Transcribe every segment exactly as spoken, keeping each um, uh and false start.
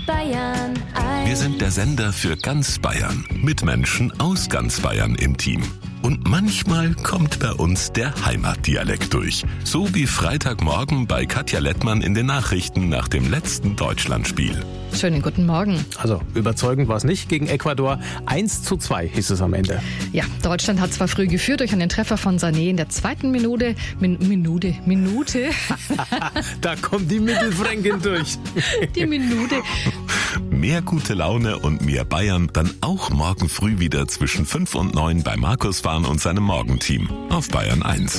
Bayern eins. Wir sind der Sender für ganz Bayern, mit Menschen aus ganz Bayern im Team. Und manchmal kommt bei uns der Heimatdialekt durch. So wie Freitagmorgen bei Katja Lettmann in den Nachrichten nach dem letzten Deutschlandspiel. Schönen guten Morgen. Also überzeugend war es nicht gegen Ecuador. eins zu zwei hieß es am Ende. Ja, Deutschland hat zwar früh geführt durch einen Treffer von Sané in der zweiten Minute. Min- Minute, Minute. Da kommt die Mittelfränkin durch. Die Minute. Mehr gute Laune und mehr Bayern dann auch morgen früh wieder zwischen fünf und neun bei Markus Fahn und seinem Morgenteam auf Bayern eins.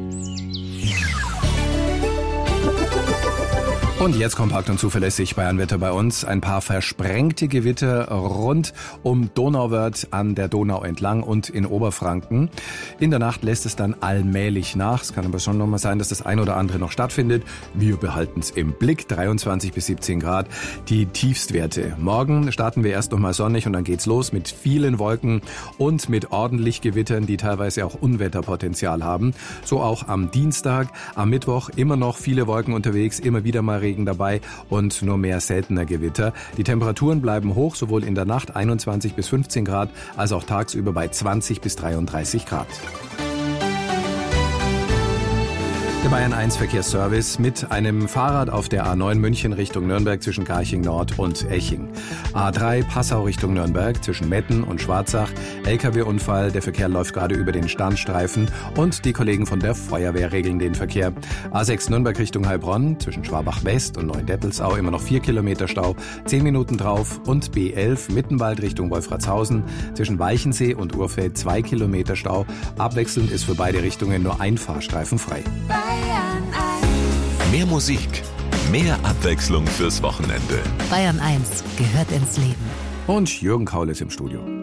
Und jetzt kompakt und zuverlässig Bayernwetter bei uns. Ein paar versprengte Gewitter rund um Donauwörth an der Donau entlang und in Oberfranken. In der Nacht lässt es dann allmählich nach. Es kann aber schon noch mal sein, dass das ein oder andere noch stattfindet. Wir behalten es im Blick. dreiundzwanzig bis siebzehn Grad, die Tiefstwerte. Morgen starten wir erst noch mal sonnig und dann geht's los mit vielen Wolken und mit ordentlich Gewittern, die teilweise auch Unwetterpotenzial haben. So auch am Dienstag, am Mittwoch immer noch viele Wolken unterwegs, immer wieder mal Regen dabei und nur mehr seltener Gewitter. Die Temperaturen bleiben hoch, sowohl in der Nacht einundzwanzig bis fünfzehn Grad, als auch tagsüber bei zwanzig bis dreiunddreißig Grad. Der Bayern eins Verkehrsservice mit einem Fahrrad auf der A neun München Richtung Nürnberg zwischen Garching Nord und Eching. A drei Passau Richtung Nürnberg zwischen Metten und Schwarzach. L K W-Unfall, der Verkehr läuft gerade über den Standstreifen und die Kollegen von der Feuerwehr regeln den Verkehr. A sechs Nürnberg Richtung Heilbronn zwischen Schwabach West und Neuendettelsau immer noch vier Kilometer Stau, zehn Minuten drauf. Und B elf Mittenwald Richtung Wolfratshausen zwischen Weichensee und Urfeld zwei Kilometer Stau. Abwechselnd ist für beide Richtungen nur ein Fahrstreifen frei. Mehr Musik, mehr Abwechslung fürs Wochenende. Bayern eins gehört ins Leben. Und Jürgen Kaul ist im Studio.